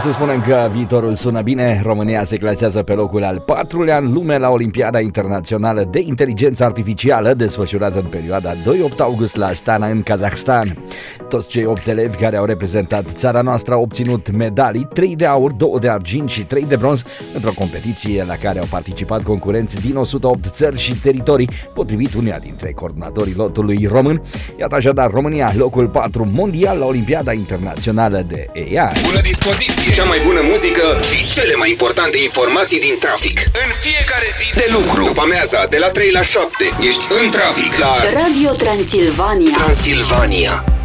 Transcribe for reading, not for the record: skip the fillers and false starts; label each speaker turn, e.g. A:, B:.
A: să spunem că viitorul sună bine. România se clasează pe locul al 4-lea în lume la Olimpiada Internațională de Inteligență Artificială, desfășurată în perioada 2-8 august la Astana, în Kazahstan. Toți cei 8 elevi care au reprezentat țara noastră au obținut medalii, 3 de aur, 2 de argint și 3 de bronz, într-o competiție la care au participat concurenți din 108 țări și teritorii, potrivit uneia dintre coordonatorii lotului român. Iată așadar România, locul 4 mondial la Olimpiada Internațională de AI.
B: Bună dispoziție! Cea mai bună muzică și cele mai importante informații din trafic. În fiecare zi de lucru. După amiaza, de la 3 la 7, ești în trafic la
C: Radio Transilvania.
B: Transilvania.